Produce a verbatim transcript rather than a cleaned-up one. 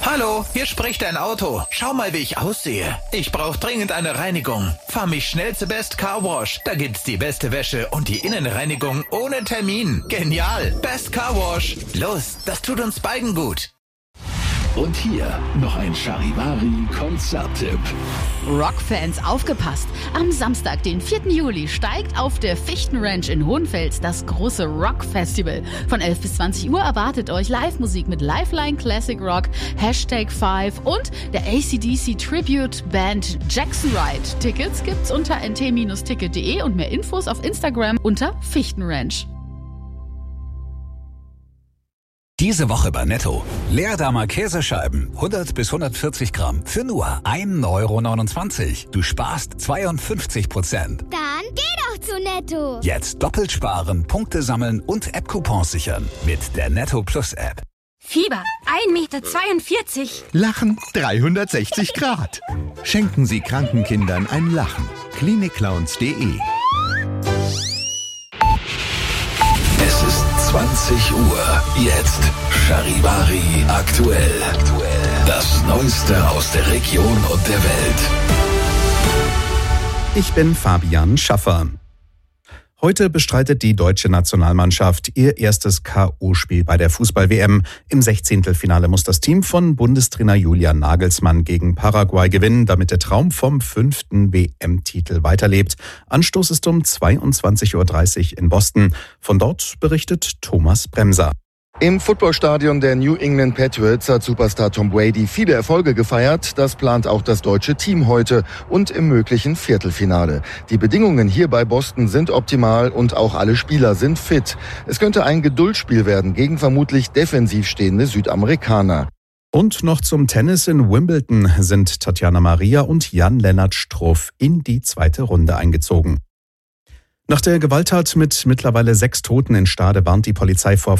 Hallo, hier spricht dein Auto. Schau mal, wie ich aussehe. Ich brauche dringend eine Reinigung. Fahr mich schnell zu Best Car Wash. Da gibt's die beste Wäsche und die Innenreinigung ohne Termin. Genial. Best Car Wash. Los, das tut uns beiden gut. Und hier noch ein Charivari-Konzerttipp. Rockfans, aufgepasst! Am Samstag, den vierten Juli, steigt auf der Fichtenranch in Hohenfels das große Rock-Festival. Von elf bis zwanzig Uhr erwartet euch Live-Musik mit Lifeline Classic Rock, Hashtag five und der A C D C Tribute-Band Jackson Ride. Tickets gibt's unter n t Bindestrich ticket punkt d e und mehr Infos auf Instagram unter Fichtenranch. Diese Woche bei Netto. Leerdammer Käsescheiben, hundert bis hundertvierzig Gramm, für nur ein Euro neunundzwanzig. Du sparst zweiundfünfzig Prozent. Dann geh doch zu Netto. Jetzt doppelt sparen, Punkte sammeln und App-Coupons sichern mit der Netto Plus App. Fieber ein Meter zweiundvierzig. Lachen dreihundertsechzig Grad. Schenken Sie kranken Kindern ein Lachen. klinikclowns punkt de. Es ist zwanzig Uhr. Jetzt Charivari aktuell. Das Neueste aus der Region und der Welt. Ich bin Fabian Schaffer. Heute bestreitet die deutsche Nationalmannschaft ihr erstes K O-Spiel bei der Fußball-W M. Im Sechzehntelfinale muss das Team von Bundestrainer Julian Nagelsmann gegen Paraguay gewinnen, damit der Traum vom fünften W M-Titel weiterlebt. Anstoß ist um zweiundzwanzig Uhr dreißig in Boston. Von dort berichtet Thomas Bremser. Im Footballstadion der New England Patriots hat Superstar Tom Brady viele Erfolge gefeiert. Das plant auch das deutsche Team heute und im möglichen Viertelfinale. Die Bedingungen hier bei Boston sind optimal und auch alle Spieler sind fit. Es könnte ein Geduldsspiel werden gegen vermutlich defensiv stehende Südamerikaner. Und noch zum Tennis. In Wimbledon sind Tatjana Maria und Jan-Lennart Struff in die zweite Runde eingezogen. Nach der Gewalttat mit mittlerweile sechs Toten in Stade warnt die Polizei vor